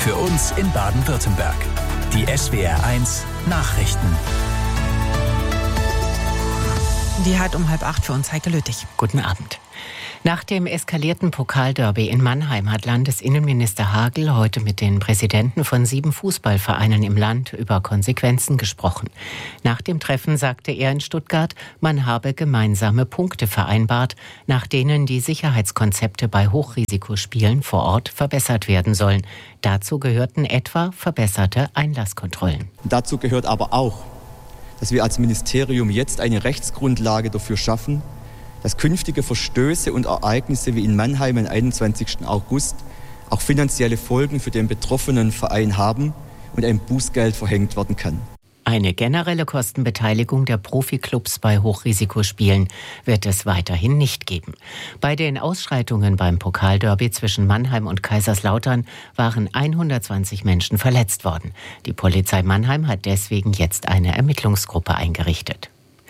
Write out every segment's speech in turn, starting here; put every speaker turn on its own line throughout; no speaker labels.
für uns in Baden-Württemberg. Die SWR1 Nachrichten.
Die hat um 7:30 für uns Heike Lüttich.
Guten Abend. Nach dem eskalierten Pokalderby in Mannheim hat Landesinnenminister Hagel heute mit den Präsidenten von 7 Fußballvereinen im Land über Konsequenzen gesprochen. Nach dem Treffen sagte er in Stuttgart, man habe gemeinsame Punkte vereinbart, nach denen die Sicherheitskonzepte bei Hochrisikospielen vor Ort verbessert werden sollen. Dazu gehörten etwa verbesserte Einlasskontrollen.
Dazu gehört aber auch, dass wir als Ministerium jetzt eine Rechtsgrundlage dafür schaffen, dass künftige Verstöße und Ereignisse wie in Mannheim am 21. August auch finanzielle Folgen für den betroffenen Verein haben und ein Bußgeld verhängt werden kann.
Eine generelle Kostenbeteiligung der Profiklubs bei Hochrisikospielen wird es weiterhin nicht geben. Bei den Ausschreitungen beim Pokalderby zwischen Mannheim und Kaiserslautern waren 120 Menschen verletzt worden. Die Polizei Mannheim hat deswegen jetzt eine Ermittlungsgruppe eingerichtet.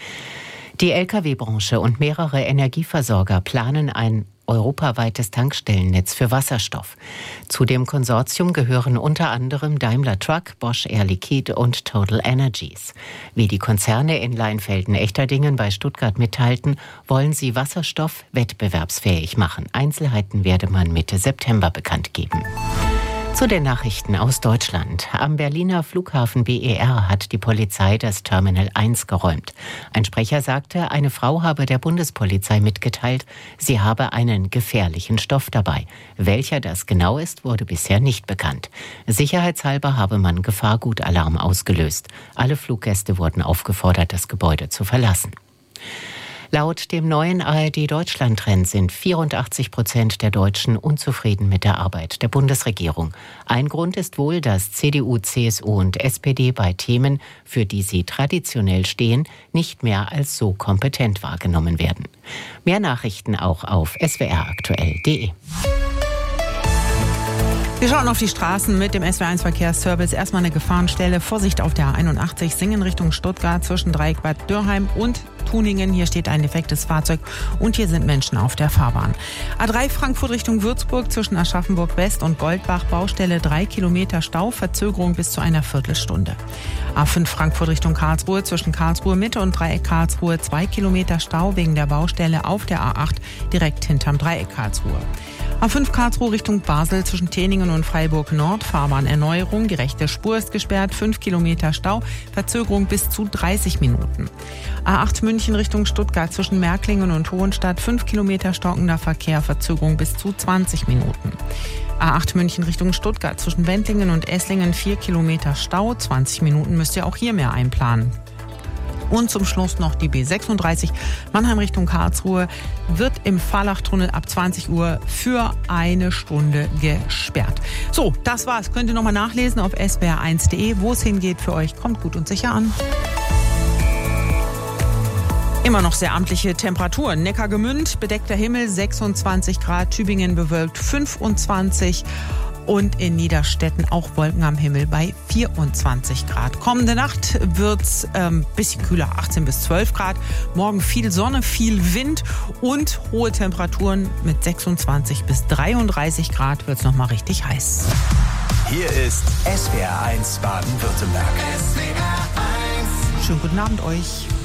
Die Lkw-Branche und mehrere Energieversorger planen ein europaweites Tankstellennetz für Wasserstoff. Zu dem Konsortium gehören unter anderem Daimler Truck, Bosch Air Liquide und Total Energies. Wie die Konzerne in Leinfelden-Echterdingen bei Stuttgart mitteilten, wollen sie Wasserstoff wettbewerbsfähig machen. Einzelheiten werde man Mitte September bekannt geben. Zu den Nachrichten aus Deutschland. Am Berliner Flughafen BER hat die Polizei das Terminal 1 geräumt. Ein Sprecher sagte, eine Frau habe der Bundespolizei mitgeteilt, sie habe einen gefährlichen Stoff dabei. Welcher das genau ist, wurde bisher nicht bekannt. Sicherheitshalber habe man Gefahrgutalarm ausgelöst. Alle Fluggäste wurden aufgefordert, das Gebäude zu verlassen. Laut dem neuen ARD-Deutschland-Trend sind 84% der Deutschen unzufrieden mit der Arbeit der Bundesregierung. Ein Grund ist wohl, dass CDU, CSU und SPD bei Themen, für die sie traditionell stehen, nicht mehr als so kompetent wahrgenommen werden. Mehr Nachrichten auch auf swraktuell.de.
Wir schauen auf die Straßen mit dem SWR1 Verkehrsservice. Erstmal eine Gefahrenstelle. Vorsicht auf der A81 Singen Richtung Stuttgart zwischen Dreieckbad Dürrheim und Tuningen. Hier steht ein defektes Fahrzeug und hier sind Menschen auf der Fahrbahn. A3 Frankfurt Richtung Würzburg zwischen Aschaffenburg West und Goldbach. Baustelle 3 Kilometer Stau, Verzögerung bis zu einer Viertelstunde. A5 Frankfurt Richtung Karlsruhe zwischen Karlsruhe Mitte und Dreieck Karlsruhe 2 Kilometer Stau wegen der Baustelle auf der A8 direkt hinterm Dreieck Karlsruhe. A5 Karlsruhe Richtung Basel zwischen Teningen und Freiburg Nord. Fahrbahnerneuerung. Die rechte Spur ist gesperrt. 5 Kilometer Stau. Verzögerung bis zu 30 Minuten. A8 München Richtung Stuttgart zwischen Märklingen und Hohenstadt. 5 Kilometer stockender Verkehr. Verzögerung bis zu 20 Minuten. A8 München Richtung Stuttgart zwischen Wendlingen und Esslingen. 4 Kilometer Stau. 20 Minuten müsst ihr auch hier mehr einplanen. Und zum Schluss noch die B36 Mannheim Richtung Karlsruhe wird im Fahrlachtunnel ab 20 Uhr für eine Stunde gesperrt. So, das war's. Könnt ihr nochmal nachlesen auf swr1.de, wo es hingeht für euch. Kommt gut und sicher an. Immer noch sehr amtliche Temperaturen. Neckargemünd, bedeckter Himmel, 26 Grad. Tübingen bewölkt, 25 und in Niederstetten auch Wolken am Himmel bei 24 Grad. Kommende Nacht wird's bisschen kühler, 18 bis 12 Grad. Morgen viel Sonne, viel Wind und hohe Temperaturen mit 26 bis 33 Grad wird's nochmal richtig heiß.
Hier ist SWR1 Baden-Württemberg.
Schönen guten Abend euch.